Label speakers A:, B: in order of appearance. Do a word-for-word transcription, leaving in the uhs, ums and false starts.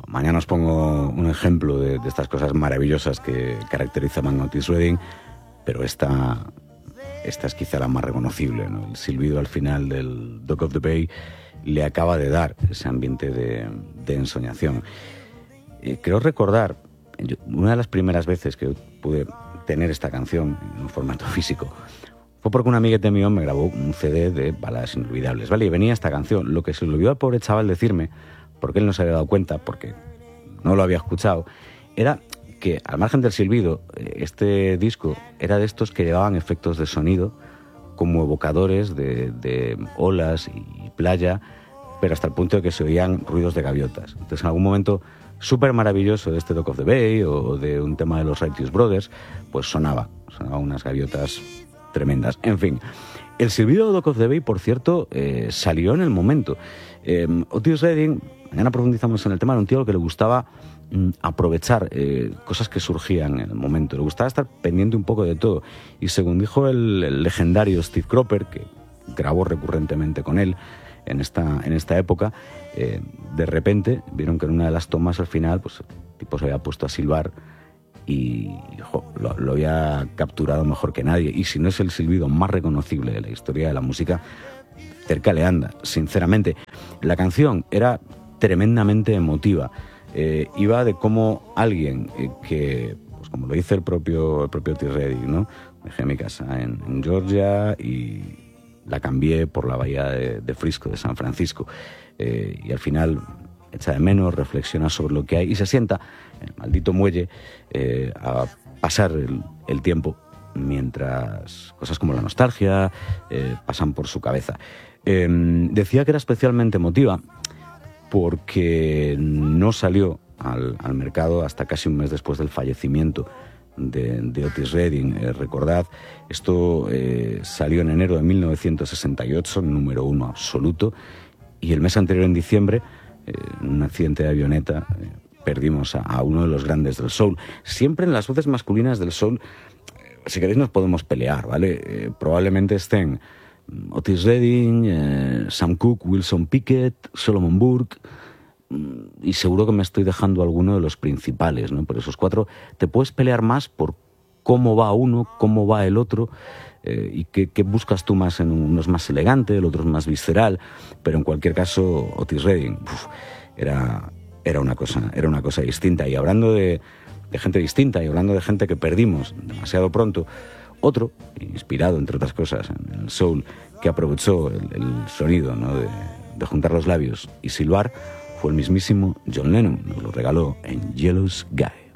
A: Mañana os pongo un ejemplo de, de estas cosas maravillosas que caracterizaban a Otis Redding, pero esta, esta es quizá la más reconocible, ¿no? El silbido al final del Dock of the Bay le acaba de dar ese ambiente de, de ensoñación. Y creo recordar, yo, una de las primeras veces que pude tener esta canción en un formato físico fue porque un amiguete mío me grabó un C D de baladas inolvidables, ¿vale? Y venía esta canción. Lo que se le olvidó al pobre chaval decirme, porque él no se había dado cuenta, porque no lo había escuchado, era que, al margen del silbido, este disco era de estos que llevaban efectos de sonido como evocadores de, de olas y playa, pero hasta el punto de que se oían ruidos de gaviotas. Entonces, en algún momento súper maravilloso de este Dock of the Bay o de un tema de los Righteous Brothers, pues sonaba, sonaba unas gaviotas tremendas. En fin, el silbido de Dock of the Bay, por cierto, eh, salió en el momento. Eh, Otis Redding, mañana profundizamos en el tema, era un tío al que le gustaba mm, aprovechar eh, cosas que surgían en el momento. Le gustaba estar pendiente un poco de todo. Y según dijo el, el legendario Steve Cropper, que grabó recurrentemente con él en esta, en esta época, eh, de repente vieron que en una de las tomas al final, pues el tipo se había puesto a silbar y jo, lo, lo había capturado mejor que nadie. Y si no es el silbido más reconocible de la historia de la música, cerca le anda, sinceramente. La canción era tremendamente emotiva. Eh, iba de cómo alguien eh, que, pues como lo dice el propio, el propio Otis Redding, ¿no? Dejé mi casa en, en Georgia y la cambié por la bahía de, de Frisco, de San Francisco. Eh, y al final echa de menos, reflexiona sobre lo que hay y se sienta en el maldito muelle eh, a pasar el, el tiempo mientras cosas como la nostalgia eh, pasan por su cabeza. Eh, decía que era especialmente emotiva porque no salió al, al mercado hasta casi un mes después del fallecimiento de, de Otis Redding. Eh, recordad, esto eh, salió en enero de mil novecientos sesenta y ocho, número uno absoluto, y el mes anterior, en diciembre, eh, en un accidente de avioneta, eh, perdimos a, a uno de los grandes del soul. Siempre en las voces masculinas del soul, eh, si queréis nos podemos pelear, ¿vale? Eh, probablemente estén Otis Redding, eh, Sam Cooke, Wilson Pickett, Solomon Burke, y seguro que me estoy dejando alguno de los principales, ¿no? Pero esos cuatro te puedes pelear más por cómo va uno, cómo va el otro, eh, y qué, qué buscas tú más en uno. Es más elegante, el otro es más visceral, pero en cualquier caso Otis Redding uf, era, era, una cosa, era una cosa distinta. Y hablando de, de gente distinta y hablando de gente que perdimos demasiado pronto, otro, inspirado entre otras cosas en el soul, que aprovechó el, el sonido, ¿no? de, de juntar los labios y silbar, fue el mismísimo John Lennon. Nos lo regaló en Yellow Guy.